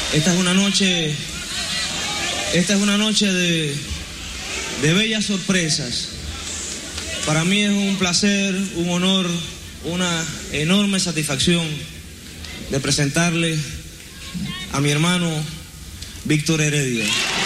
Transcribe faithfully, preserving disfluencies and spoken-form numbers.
Esta es una noche, esta es una noche de, de bellas sorpresas. Para mí es un placer, un honor, una enorme satisfacción de presentarle a mi hermano Víctor Heredia.